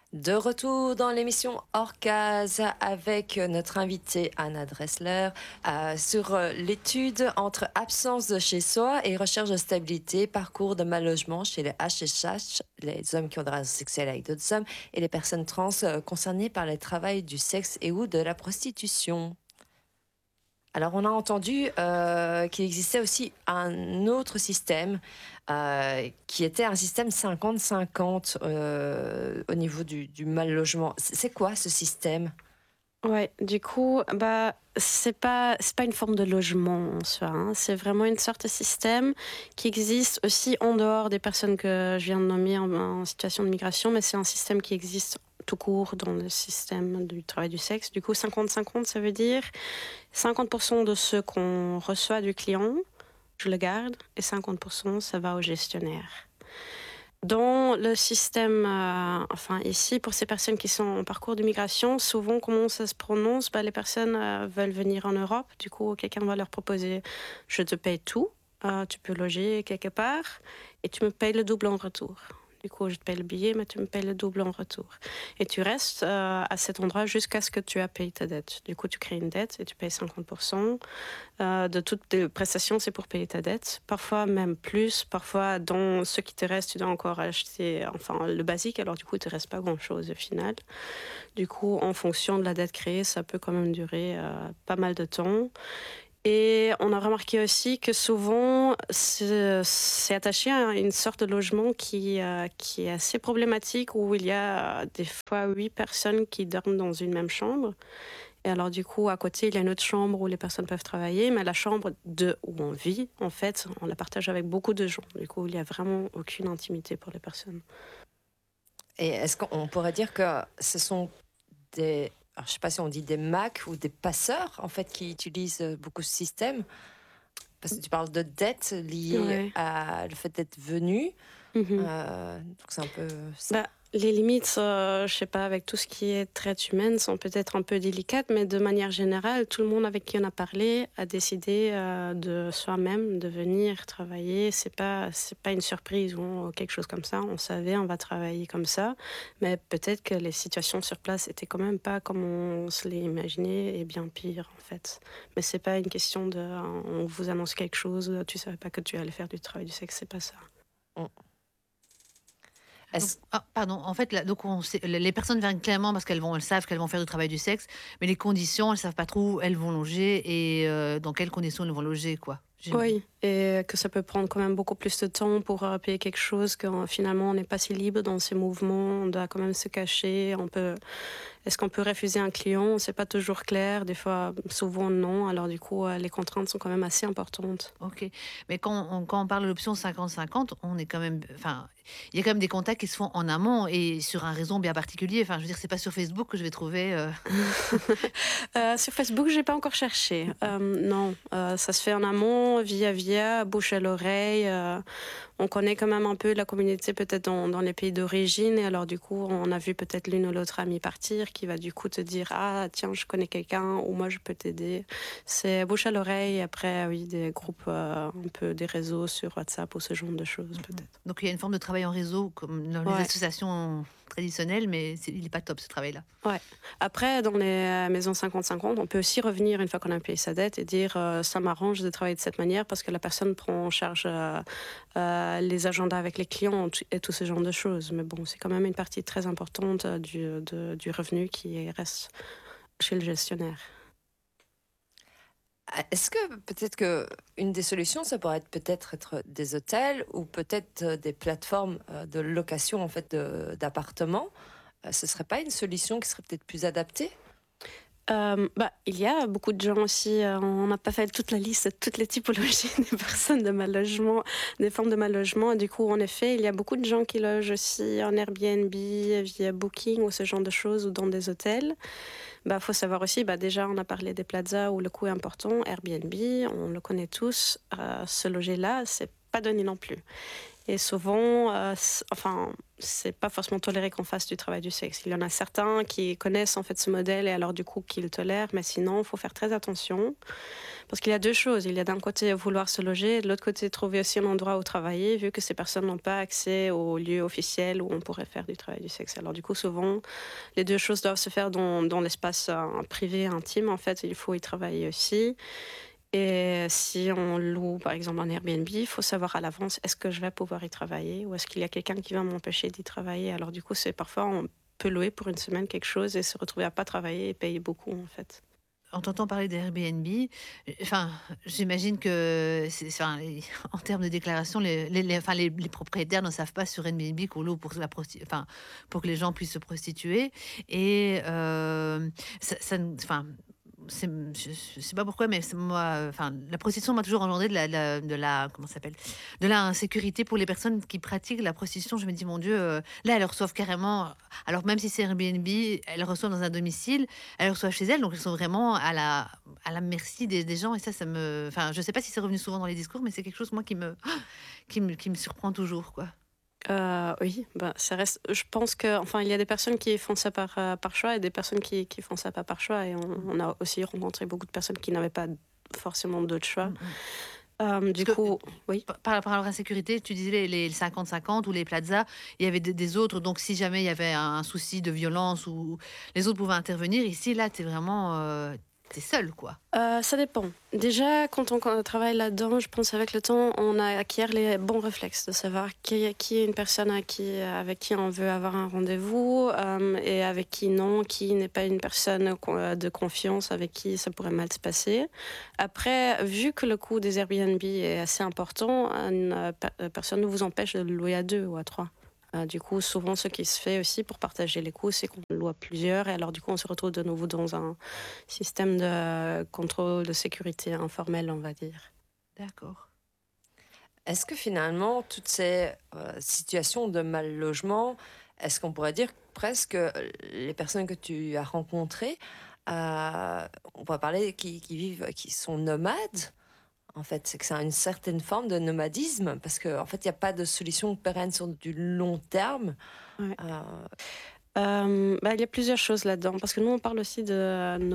De retour dans l'émission Orcase avec notre invitée Anna Dressler sur l'étude entre absence de chez soi et recherche de stabilité, parcours de mal logement chez les HSH, les hommes qui ont des relations sexuelles avec d'autres hommes, et les personnes trans concernées par le travail du sexe et ou de la prostitution. Alors, on a entendu qu'il existait aussi un autre système qui était un système 50-50 au niveau du mal logement. C'est quoi ce système? Ouais, du coup, c'est pas une forme de logement en soi, hein. C'est vraiment une sorte de système qui existe aussi en dehors des personnes que je viens de nommer en situation de migration, mais c'est un système qui existe tout court dans le système du travail du sexe. Du coup, 50-50, ça veut dire 50% de ce qu'on reçoit du client, je le garde, et 50%, ça va au gestionnaire. Dans le système, enfin ici, pour ces personnes qui sont en parcours de migration, souvent, comment ça se prononce? Les personnes veulent venir en Europe. Du coup, quelqu'un va leur proposer, je te paye tout, tu peux loger quelque part, et tu me payes le double en retour. Du coup, je te paye le billet, mais tu me payes le double en retour. Et tu restes à cet endroit jusqu'à ce que tu as payé ta dette. Du coup, tu crées une dette et tu payes 50%. De toutes tes prestations, c'est pour payer ta dette. Parfois même plus. Parfois, dans ce qui te reste, tu dois encore acheter le basique. Alors du coup, il ne te reste pas grand-chose au final. Du coup, en fonction de la dette créée, ça peut quand même durer pas mal de temps. Et on a remarqué aussi que souvent, c'est attaché à une sorte de logement qui est assez problématique, où il y a des fois 8 personnes qui dorment dans une même chambre. Et alors, du coup, à côté, il y a une autre chambre où les personnes peuvent travailler, mais la chambre où on vit, en fait, on la partage avec beaucoup de gens. Du coup, il n'y a vraiment aucune intimité pour les personnes. Et est-ce qu'on pourrait dire que ce sont des... Alors, je ne sais pas si on dit des Macs ou des passeurs, en fait, qui utilisent beaucoup ce système. Parce que tu parles de dette liée Ouais. à le fait d'être venu. Mhm. Donc c'est un peu ça. Les limites, je sais pas, avec tout ce qui est traite humaine, sont peut-être un peu délicates, mais de manière générale, tout le monde avec qui on a parlé a décidé de soi-même de venir travailler. C'est pas une surprise ou quelque chose comme ça. On savait, on va travailler comme ça, mais peut-être que les situations sur place étaient quand même pas comme on se les imaginait, et bien pire en fait. Mais c'est pas une question de, on vous annonce quelque chose, tu savais pas que tu allais faire du travail du sexe, c'est pas ça. Mm. Donc, Est-ce- pardon, en fait, là, donc les personnes viennent clairement parce elles savent qu'elles vont faire du travail du sexe, mais les conditions, elles savent pas trop où elles vont loger et dans quelles conditions elles vont loger, quoi. Oui, et que ça peut prendre quand même beaucoup plus de temps pour payer quelque chose, que finalement on n'est pas si libre dans ces mouvements, on doit quand même se cacher, est-ce qu'on peut refuser un client? C'est pas toujours clair, des fois, souvent non, alors du coup les contraintes sont quand même assez importantes. Ok, mais quand on parle de l'option 50-50, on est quand même, enfin, il y a quand même des contacts qui se font en amont et sur un réseau bien particulier. Enfin, je veux dire, c'est pas sur Facebook que je vais trouver. Sur Facebook, j'ai pas encore cherché. Non, ça se fait en amont, via, bouche à l'oreille. On connaît quand même un peu la communauté peut-être dans les pays d'origine. Et alors du coup, on a vu peut-être l'une ou l'autre amie partir qui va du coup te dire ah tiens je connais quelqu'un ou moi je peux t'aider. C'est bouche à l'oreille. Et après oui des groupes un peu des réseaux sur WhatsApp ou ce genre de choses peut-être. Donc il y a une forme de travail en réseau comme dans les Ouais. associations traditionnelles, mais il est pas top ce travail-là. Ouais. Après, dans les maisons 50-50, on peut aussi revenir une fois qu'on a payé sa dette et dire ça m'arrange de travailler de cette manière parce que la personne prend en charge les agendas avec les clients et tout ce genre de choses. Mais bon, c'est quand même une partie très importante du revenu qui reste chez le gestionnaire. Est-ce que peut-être que une des solutions, ça pourrait être peut-être être des hôtels ou peut-être des plateformes de location en fait d'appartements. Ce serait pas une solution qui serait peut-être plus adaptée? Il y a beaucoup de gens aussi, on n'a pas fait toute la liste de toutes les typologies des personnes de mal logement, des formes de mal logement. Et du coup, en effet, il y a beaucoup de gens qui logent aussi en Airbnb, via Booking ou ce genre de choses, ou dans des hôtels. Faut savoir aussi, déjà, on a parlé des plazas où le coût est important. Airbnb, on le connaît tous. Se loger là, c'est pas donné non plus. Et souvent, enfin, c'est pas forcément toléré qu'on fasse du travail du sexe. Il y en a certains qui connaissent en fait ce modèle et alors du coup qui le tolèrent, mais sinon, il faut faire très attention. Parce qu'il y a deux choses. Il y a d'un côté vouloir se loger, et de l'autre côté trouver aussi un endroit où travailler, vu que ces personnes n'ont pas accès aux lieux officiels où on pourrait faire du travail du sexe. Alors du coup, souvent, les deux choses doivent se faire dans l'espace privé, intime. En fait, il faut y travailler aussi. Et si on loue, par exemple, un Airbnb, il faut savoir à l'avance, est-ce que je vais pouvoir y travailler ou est-ce qu'il y a quelqu'un qui va m'empêcher d'y travailler. Alors du coup, c'est parfois, on peut louer pour une semaine quelque chose et se retrouver à pas travailler et payer beaucoup, en fait. En t'entendant parler d'Airbnb, enfin, j'imagine que, enfin, en termes de déclaration, enfin, les propriétaires ne savent pas sur Airbnb qu'on loue pour enfin, pour que les gens puissent se prostituer. Et enfin, je sais pas pourquoi, mais moi, enfin, la prostitution m'a toujours engendré comment ça s'appelle, de la insécurité pour les personnes qui pratiquent la prostitution. Je me dis, mon Dieu, là, elles reçoivent carrément, alors même si c'est Airbnb, elles reçoivent dans un domicile, elles reçoivent chez elles, donc elles sont vraiment à la merci des gens. Et ça me, enfin, je sais pas si c'est revenu souvent dans les discours, mais c'est quelque chose, moi, qui me surprend toujours, quoi. Oui, bah, ça reste. Je pense que, enfin, il y a des personnes qui font ça par choix et des personnes qui font ça pas par choix. Et on a aussi rencontré beaucoup de personnes qui n'avaient pas forcément d'autre choix. Mm, mm. Du Parce que, coup, oui. par rapport à la sécurité, tu disais les 50-50 ou les plazas, il y avait des autres. Donc, si jamais il y avait un souci de violence ou les autres pouvaient intervenir, ici, là, t'es vraiment, t'es seul, quoi. Ça dépend. Déjà, quand on travaille là-dedans, je pense avec le temps, on acquiert les bons réflexes de savoir qui est une personne avec qui on veut avoir un rendez-vous et avec qui non, qui n'est pas une personne de confiance, avec qui ça pourrait mal se passer. Après, vu que le coût des Airbnb est assez important, personne ne vous empêche de le louer à 2 ou à 3. Du coup, souvent, ce qui se fait aussi pour partager les coûts, c'est qu'on loue à plusieurs. Et alors, du coup, on se retrouve de nouveau dans un système de contrôle de sécurité informel, on va dire. D'accord. Est-ce que finalement, toutes ces situations de mal logement, est-ce qu'on pourrait dire presque les personnes que tu as rencontrées, on pourrait parler qui vivent, qui sont nomades, en fait, c'est que c'est une certaine forme de nomadisme, parce qu'en fait, il n'y a pas de solution pérenne sur du long terme. Ouais. Euh, Il y a plusieurs choses là-dedans, parce que nous, on parle aussi de